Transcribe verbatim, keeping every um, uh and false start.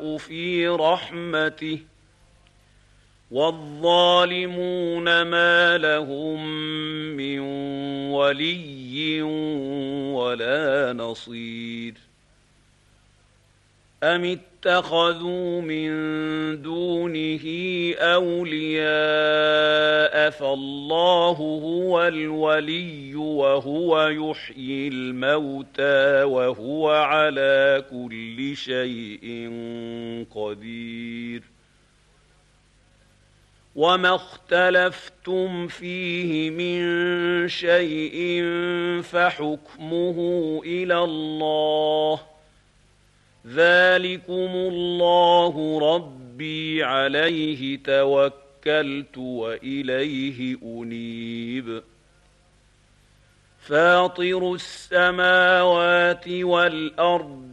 في رحمته والظالمون ما لهم من ولي ولا نصير أم اتخذوا من دونه أولياء فالله هو الولي وهو يحيي الموتى وهو على كل شيء قدير وما اختلفتم فيه من شيء فحكمه إلى الله ذلكم الله ربي عليه توكلت وإليه أنيب فاطر السماوات والأرض